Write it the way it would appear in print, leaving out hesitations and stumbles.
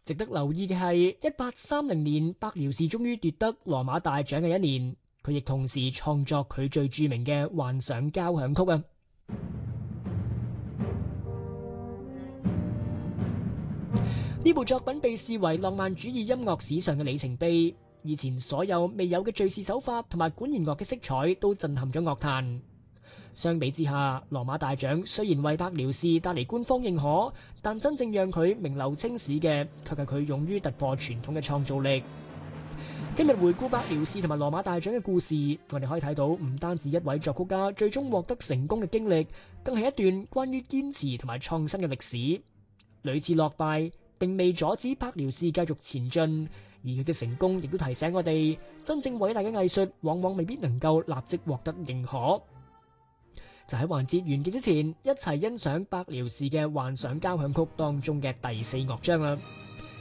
值得留意嘅係1830年白遼士終於奪得羅馬大獎嘅一年，佢亦同時創作佢最著名嘅幻想交響曲啊！呢部作品被視為浪漫主義音樂史上嘅里程碑，以前所有未有嘅敘事手法同埋管弦樂嘅色彩都震撼咗樂壇。相比之下，羅馬大獎雖然為白遼士帶嚟官方認可，但真正讓佢名留青史嘅，卻係佢勇於突破傳統嘅創造力。今日回顧白遼士同埋羅馬大獎嘅故事，我哋可以睇到唔單止一位作曲家最終獲得成功嘅經歷，更係一段關於堅持同埋創新嘅歷史。屢次落敗並未阻止白遼士繼續前進，而佢嘅成功亦都提醒我哋，真正偉大嘅藝術往往未必能夠立即獲得認可。就喺環節完結之前，一齊欣賞白遼士嘅幻想交響曲當中嘅第4樂章啦。